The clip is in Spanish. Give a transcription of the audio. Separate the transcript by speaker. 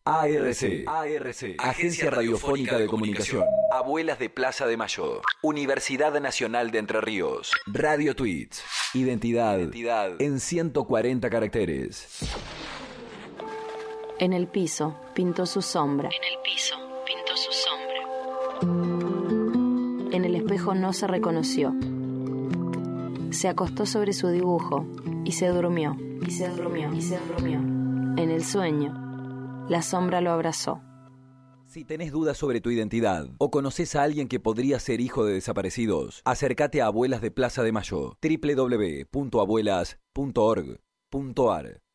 Speaker 1: ARC, Agencia Radiofónica de Comunicación. Abuelas de Plaza de Mayo. Universidad Nacional de Entre Ríos. Radio Tweets. Identidad en 140 caracteres.
Speaker 2: En el piso pintó su sombra. En el espejo no se reconoció. Se acostó sobre su dibujo y se durmió. En el sueño, la sombra lo abrazó.
Speaker 1: Si tenés dudas sobre tu identidad o conoces a alguien que podría ser hijo de desaparecidos, acércate a Abuelas de Plaza de Mayo. www.abuelas.org.ar